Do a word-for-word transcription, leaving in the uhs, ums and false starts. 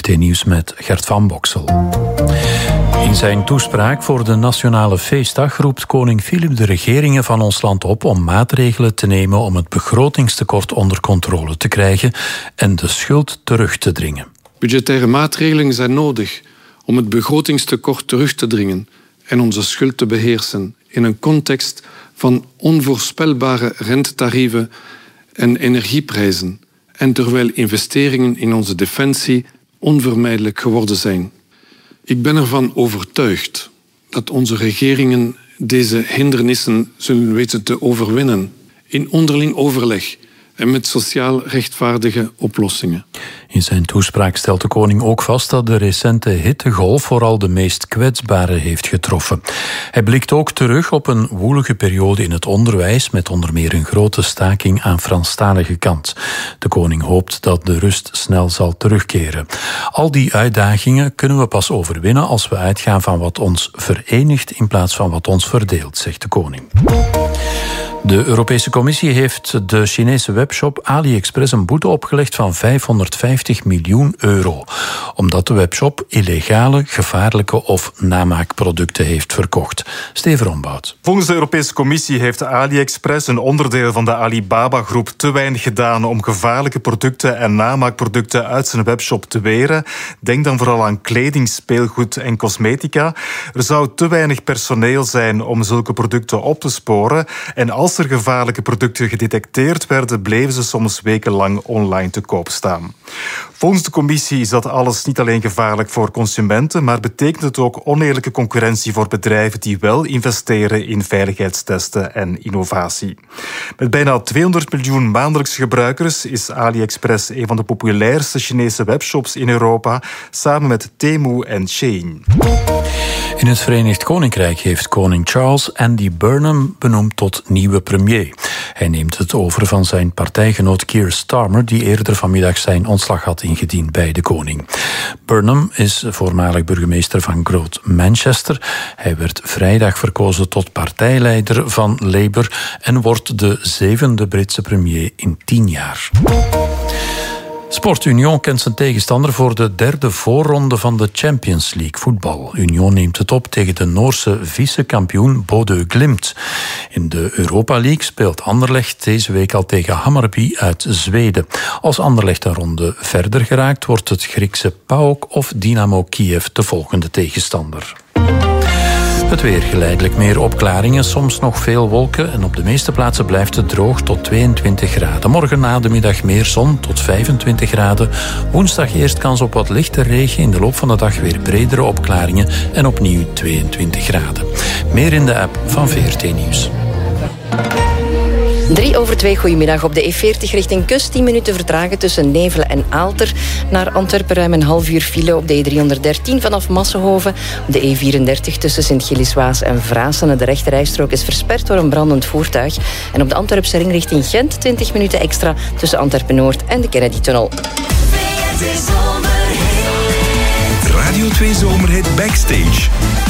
T Nieuws met Gert van Boksel. In zijn toespraak voor de Nationale Feestdag roept koning Filip de regeringen van ons land op om maatregelen te nemen om het begrotingstekort onder controle te krijgen en de schuld terug te dringen. Budgettaire maatregelen zijn nodig om het begrotingstekort terug te dringen en onze schuld te beheersen in een context van onvoorspelbare rentetarieven en energieprijzen en terwijl investeringen in onze defensie onvermijdelijk geworden zijn. Ik ben ervan overtuigd dat onze regeringen deze hindernissen zullen weten te overwinnen in onderling overleg en met sociaal rechtvaardige oplossingen. In zijn toespraak stelt de koning ook vast dat de recente hittegolf vooral de meest kwetsbaren heeft getroffen. Hij blikt ook terug op een woelige periode in het onderwijs met onder meer een grote staking aan Franstalige kant. De koning hoopt dat de rust snel zal terugkeren. Al die uitdagingen kunnen we pas overwinnen als we uitgaan van wat ons verenigt in plaats van wat ons verdeelt, zegt de koning. De Europese Commissie heeft de Chinese webshop AliExpress een boete opgelegd van vijfhonderdvijftig miljoen euro. Omdat de webshop illegale, gevaarlijke of namaakproducten heeft verkocht. Steven Rombout. Volgens de Europese Commissie heeft AliExpress, een onderdeel van de Alibaba-groep, te weinig gedaan om gevaarlijke producten en namaakproducten uit zijn webshop te weren. Denk dan vooral aan kleding, speelgoed en cosmetica. Er zou te weinig personeel zijn om zulke producten op te sporen. En als er gevaarlijke producten gedetecteerd werden, bleven ze soms wekenlang online te koop staan. Volgens de commissie is dat alles niet alleen gevaarlijk voor consumenten, maar betekent het ook oneerlijke concurrentie voor bedrijven die wel investeren in veiligheidstesten en innovatie. Met bijna tweehonderd miljoen maandelijkse gebruikers is AliExpress een van de populairste Chinese webshops in Europa, samen met Temu en Shein. In het Verenigd Koninkrijk heeft koning Charles Andy Burnham benoemd tot nieuwe premier. Hij neemt het over van zijn partijgenoot Keir Starmer, die eerder vanmiddag zijn ontslag had ingediend bij de koning. Burnham is voormalig burgemeester van Groot Manchester. Hij werd vrijdag verkozen tot partijleider van Labour en wordt de zevende Britse premier in tien jaar. Sport Union kent zijn tegenstander voor de derde voorronde van de Champions League voetbal. Union neemt het op tegen de Noorse vice-kampioen Bodø Glimt. In de Europa League speelt Anderlecht deze week al tegen Hammarby uit Zweden. Als Anderlecht een ronde verder geraakt, wordt het Griekse PAOK of Dynamo Kiev de volgende tegenstander. Het weer, geleidelijk meer opklaringen, soms nog veel wolken en op de meeste plaatsen blijft het droog tot tweeëntwintig graden. Morgen na de middag meer zon tot vijfentwintig graden. Woensdag eerst kans op wat lichte regen, in de loop van de dag weer bredere opklaringen en opnieuw tweeëntwintig graden. Meer in de app van V R T Nieuws. Drie over twee, goedemiddag. Op de E veertig richting kust, tien minuten vertragen tussen Nevelen en Aalter. Naar Antwerpen ruim een half uur file op de E driehonderddertien vanaf Massenhoven. Op de E vierendertig tussen Sint-Gilliswaas en Vraassen. De rechterrijstrook is versperd door een brandend voertuig. En op de Antwerpse ring richting Gent twintig minuten extra tussen Antwerpen-Noord en de Kennedy-tunnel. Radio twee Zomerhit Backstage.